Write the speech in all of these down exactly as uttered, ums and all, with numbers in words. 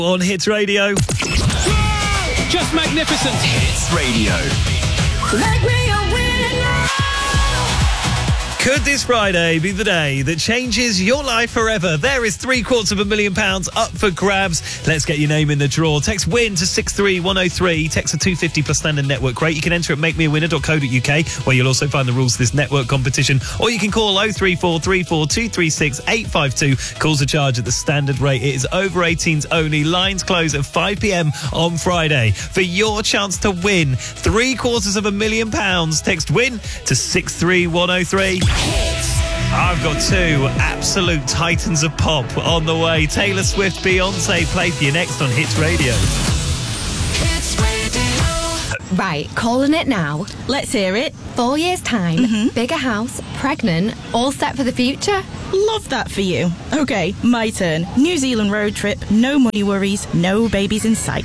On Hits Radio. Just magnificent. Hits Radio. Make me a winner. Could this Friday be the day that changes your life forever? There is three quarters of a million pounds up for grabs. Let's get your name in the draw. Text WIN to six three one oh three. Text a two fifty plus standard network rate. You can enter at make me a winner dot co dot uk, where you'll also find the rules to this network competition. Or you can call oh three four three four two three six eight five two. Calls are charged at the standard rate. It is over eighteens only. Lines close at five p.m. on Friday. For your chance to win three quarters of a million pounds, text WIN to six three one oh three. I've got two absolute titans of pop on the way. Taylor Swift, Beyonce, play for you next on Hits Radio. Hits Radio. Right, calling it now. Let's hear it. Four years' time, Mhm. bigger house, pregnant, all set for the future. Love that for you. Okay, my turn. New Zealand road trip, no money worries, no babies in sight.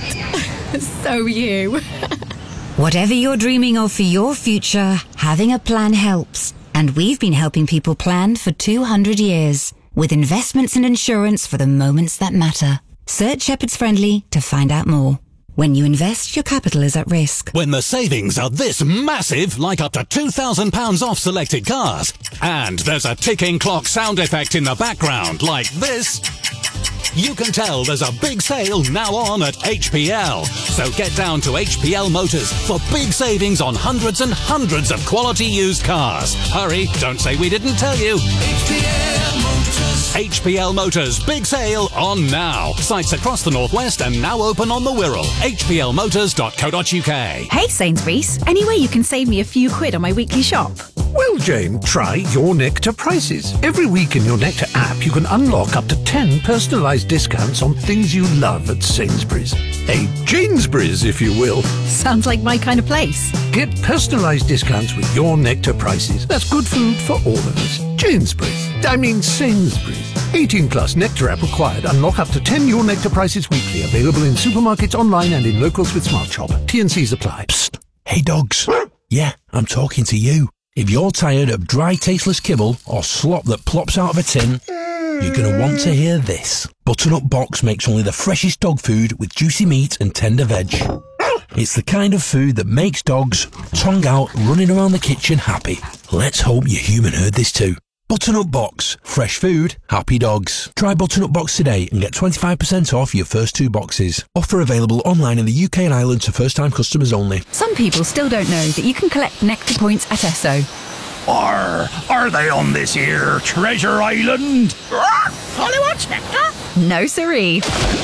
So you. Whatever you're dreaming of for your future, having a plan helps. And we've been helping people plan for two hundred years, with investments and insurance for the moments that matter. Search Shepherd's Friendly to find out more. When you invest, your capital is at risk. When the savings are this massive, like up to two thousand pounds off selected cars, and there's a ticking clock sound effect in the background like this, you can tell there's a big sale now on at H P L. So get down to H P L Motors for big savings on hundreds and hundreds of quality used cars. Hurry, don't say we didn't tell you. H P L Motors. H P L Motors, big sale on now. Sites across the Northwest and now open on the Wirral. h p l motors dot co dot uk. Hey Sainsbury's, any way you can save me a few quid on my weekly shop? Well, Jane, try Your Nectar prices. Every week in Your Nectar app, you can unlock up to ten personalised discounts on things you love at Sainsbury's. A Janesbury's, if you will. Sounds like my kind of place. Get personalised discounts with Your Nectar prices. That's good food for all of us. Janesbury's. I mean Sainsbury's. eighteen plus Nectar app required. Unlock up to ten Your Nectar prices weekly. Available in supermarkets, online and in locals with Smart Shop. T and C's apply. Psst. Hey dogs. Yeah, I'm talking to you. If you're tired of dry, tasteless kibble or slop that plops out of a tin, you're going to want to hear this. Butternut Box makes only the freshest dog food with juicy meat and tender veg. It's the kind of food that makes dogs, tongue out, running around the kitchen happy. Let's hope your human heard this too. Butternut Box. Fresh food, happy dogs. Try Butternut Box today and get twenty-five percent off your first two boxes. Offer available online in the U K and Ireland to first-time customers only. Some people still don't know that you can collect Nectar points at Esso. Or are they on this here treasure island? Hollywood's Nectar? No siree.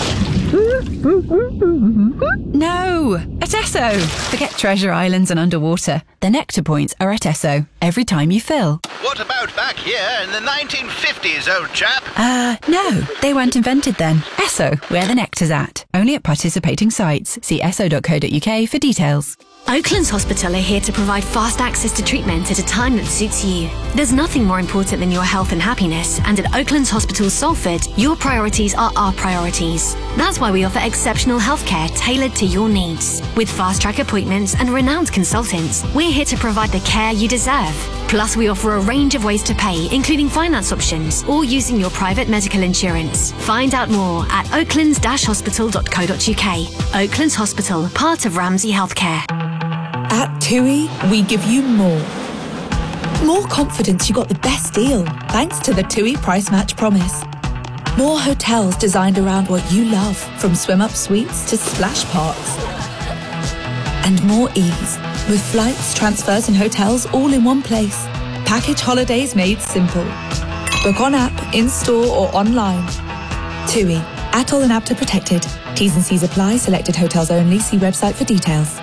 No, at Esso. Forget treasure islands and underwater. The Nectar points are at Esso every time you fill. What about back here in the nineteen fifties, old chap? Uh, no, they weren't invented then. Esso, where the nectar's at. Only at participating sites. See esso dot co dot uk for details. Oaklands Hospital are here to provide fast access to treatment at a time that suits you. There's nothing more important than your health and happiness, and at Oaklands Hospital Salford, your priorities are our priorities. That's why we offer exceptional healthcare tailored to your needs. With fast-track appointments and renowned consultants, we're here to provide the care you deserve. Plus, we offer a range of ways to pay, including finance options or using your private medical insurance. Find out more at oaklands dash hospital dot co dot uk. Oaklands Hospital, part of Ramsay Healthcare. At TUI, we give you more. More confidence you got the best deal, thanks to the TUI Price Match Promise. More hotels designed around what you love, from swim-up suites to splash parks. And more ease, with flights, transfers and hotels all in one place. Package holidays made simple. Book on app, in-store or online. TUI, A T O L and APTA protected. T's and C's apply, selected hotels only. See website for details.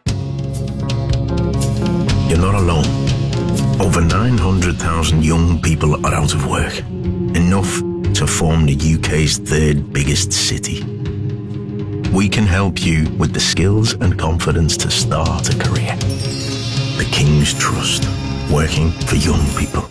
You're not alone. Over nine hundred thousand young people are out of work. Enough to form the U K's third biggest city. We can help you with the skills and confidence to start a career. The King's Trust, working for young people.